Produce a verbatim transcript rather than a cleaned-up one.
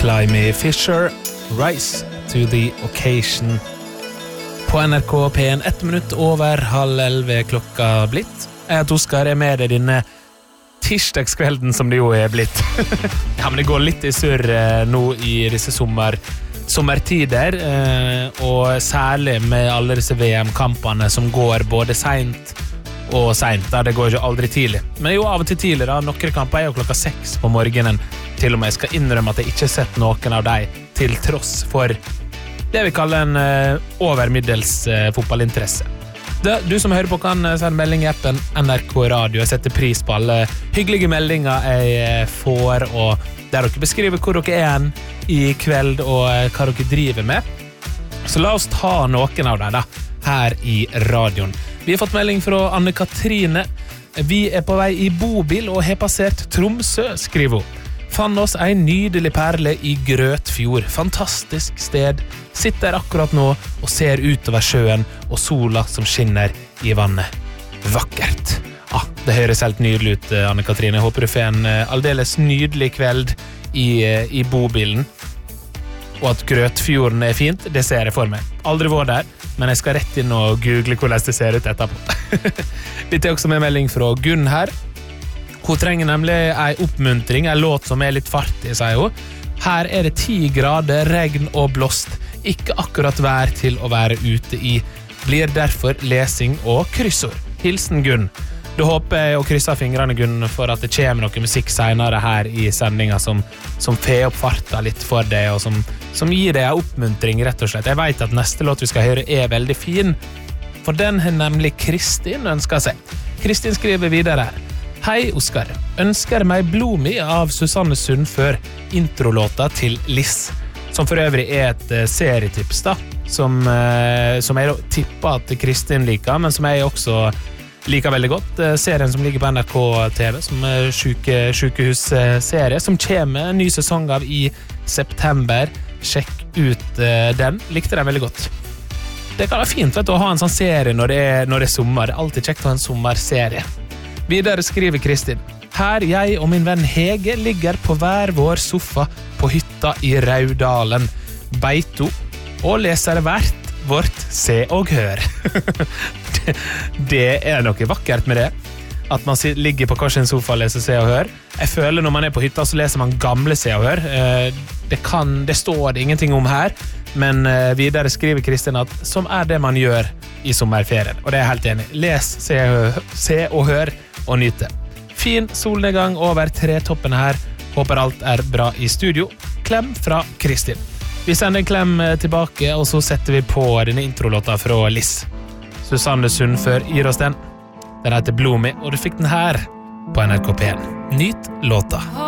Climby Fisher, Rise to the Occasion. På N R K P en, ett minutt over halv elve klokka blitt. Jeg heter Oskar, er med deg denne tirsdagskvelden som det jo er blitt. Ja, men det går litt i surr nå i disse sommer, sommertider, og særlig med alle disse V M-kampene som går både sent og sent, da det går jo aldri tidlig. Men jo av og til tidlig da, noen kamper er jo klokka seks på morgenen. Til og med jeg skal innrømme at jeg ikke har sett noen av dem til tross for det vi kaller en uh, overmiddels uh, fotballinteresse. Det, du som hører på kan uh, sende melding i appen N R K Radio. Jeg setter pris på alle hyggelige meldinger jeg uh, får, og der dere beskriver hvor dere er en i kveld og uh, hva dere driver med. Så la oss ta noen av dem da, her i radioen. Vi har fått melding fra Anne-Katrine. Vi er på vei i bobil og har passert Tromsø, skriver hun. Fann oss en nydelig perle i Grøtfjord. Fantastisk sted. Sitter akkurat nå og ser utover sjøen og sola som skinner i vannet. Vakkert. Ah, det høres helt nydelig ut, Anne-Katrine. Jeg håper du får en aldeles nydelig kveld i, i bobilen. Og at Grøtfjorden er fint, det ser jeg for meg. Aldri vært der, men jeg skal rett inn og google hvordan det ser ut etterpå. Dette er også med melding fra Gunn her. Hun trenger nemlig en oppmuntring, en låt som er litt fartig, sier hun. Her er det ti grader, regn og blåst. Ikke akkurat vær til å være ute i. Blir derfor lesing og kryssord. Hilsen Gunn. Da håper jeg å krysse fingrene, Gunn, for at det kommer noe musikk senere her i sendingen som, som fer opp farta litt for deg, og som, som gir deg en oppmuntring, rett og slett. Jeg vet at neste låt vi skal høre er veldig fin, for den har nemlig Kristin ønsket seg. Kristin skriver videre her. Hei, Oskar. Ønsker meg Bloomy av Susanne Sundfør, introlåta til Liss, som for øvrig er et uh, serietips da, som, uh, som jeg tipper at Kristin liker, men som jeg også liker veldig godt. Uh, serien som ligger på N R K T V, som er syke, sykehusserie, som kommer en ny sesong av i september. Sjekk ut uh, den. Likte den veldig godt. Det kan være fint vet du, å ha en sånn serie når det er, når det er sommer. Det er alltid kjekt å ha en sommerserie. Videre skriver Kristin. Her jeg og min venn Hege ligger på hver vår sofa på hytta i Raudalen. Beito og leser hvert vårt Se og Hør. det, det er noe vakkert med det. At man ligger på hver sin sofa og leser Se og Hør. Jeg føler når man er på hytta så leser man gamle Se og Hør. Det, kan, det står det ingenting om her, men videre skriver Kristin at som er det man gjør i sommerferien. Og det er jeg helt enig. Les Se og, Se og Hør og nyte. Fin solnedgang over tretoppene her. Håper alt er bra i studio. Klem fra Kristin. Vi sender en klem tilbake, og så setter vi på denne introlåta fra Liss. Susanne Sundfør gir oss den. Den heter Bloomy, og du fikk den her på N R K P en. Nyt låta.